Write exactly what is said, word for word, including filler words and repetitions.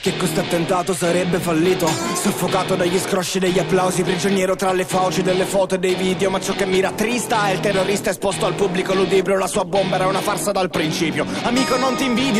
che questo attentato sarebbe fallito, soffocato dagli scrosci degli applausi, prigioniero tra le fauci delle foto e dei video. Ma ciò che mi rattrista è il terrorista esposto al pubblico ludibrio. La sua bomba era una farsa dal principio. Amico, non ti invidio,